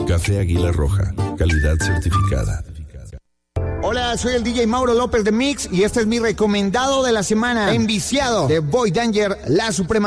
Café Águila Roja, calidad certificada. Hola, soy el DJ Mauro López de Mix y este es mi recomendado de la semana. Enviciado de Boy Danger, La Suprema.